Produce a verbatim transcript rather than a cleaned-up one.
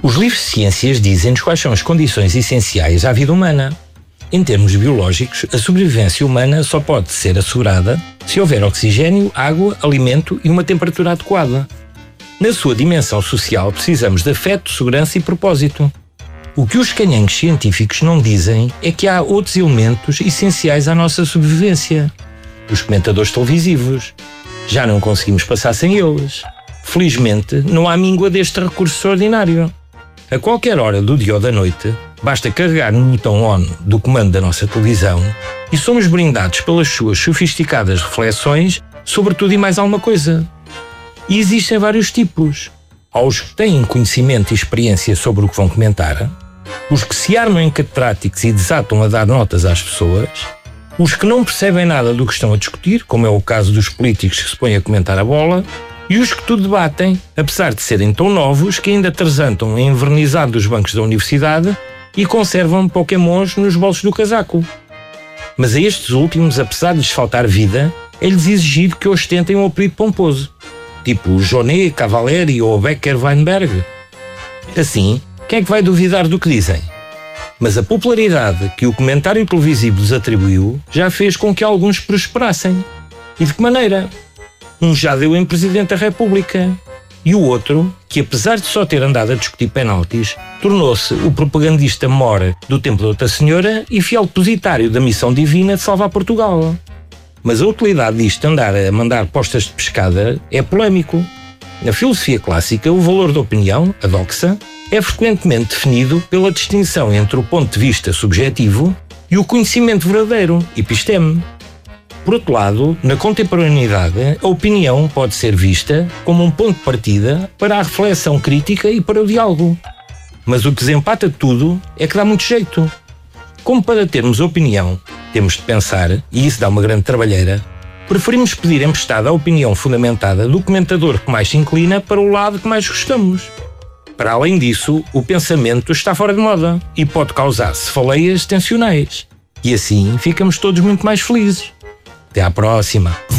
Os livros de ciências dizem-nos quais são as condições essenciais à vida humana. Em termos biológicos, a sobrevivência humana só pode ser assegurada se houver oxigênio, água, alimento e uma temperatura adequada. Na sua dimensão social, precisamos de afeto, segurança e propósito. O que os canhangos científicos não dizem é que há outros elementos essenciais à nossa sobrevivência. Os comentadores televisivos. Já não conseguimos passar sem eles. Felizmente, não há míngua deste recurso extraordinário. A qualquer hora do dia ou da noite, basta carregar no botão ON do comando da nossa televisão e somos brindados pelas suas sofisticadas reflexões sobre tudo e mais alguma coisa. E existem vários tipos. Há os que têm conhecimento e experiência sobre o que vão comentar, os que se armam em catedráticos e desatam a dar notas às pessoas, os que não percebem nada do que estão a discutir, como é o caso dos políticos que se põem a comentar a bola, e os que tudo debatem, apesar de serem tão novos que ainda transantam em envernizado dos bancos da universidade e conservam pokémons nos bolsos do casaco. Mas a estes últimos, apesar de lhes faltar vida, é-lhes exigido que ostentem um apelido pomposo, tipo o Jonet, Cavalieri ou Becker Weinberg. Assim, quem é que vai duvidar do que dizem? Mas a popularidade que o comentário televisivo lhes atribuiu já fez com que alguns prosperassem. E de que maneira? Um já deu em Presidente da República. E o outro, que apesar de só ter andado a discutir penaltis, tornou-se o propagandista mor do Templo de Outra Senhora e fiel depositário da missão divina de salvar Portugal. Mas a utilidade disto de andar a mandar postas de pescada é polémico. Na filosofia clássica, o valor da opinião, a doxa, é frequentemente definido pela distinção entre o ponto de vista subjetivo e o conhecimento verdadeiro, episteme. Por outro lado, na contemporaneidade, a opinião pode ser vista como um ponto de partida para a reflexão crítica e para o diálogo. Mas o que desempata tudo é que dá muito jeito. Como para termos opinião, temos de pensar, e isso dá uma grande trabalheira, preferimos pedir emprestada a opinião fundamentada do comentador que mais se inclina para o lado que mais gostamos. Para além disso, o pensamento está fora de moda e pode causar cefaleias tensionais. E assim ficamos todos muito mais felizes. Até à próxima!